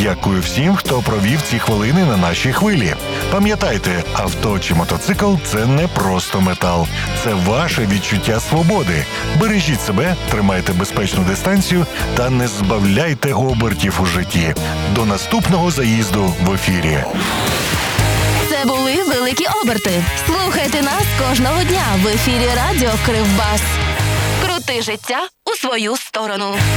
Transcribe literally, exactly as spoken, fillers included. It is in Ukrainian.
Дякую всім, хто провів ці хвилини на нашій хвилі. Пам'ятайте, авто чи мотоцикл – це не просто метал. Це ваше відчуття свободи. Бережіть себе, тримайте безпечну дистанцію та не збавляйте обертів у житті. До наступного заїзду в ефірі. Це були «Великі оберти». Слухайте нас кожного дня в ефірі радіо Кривбас. Крути життя у свою сторону.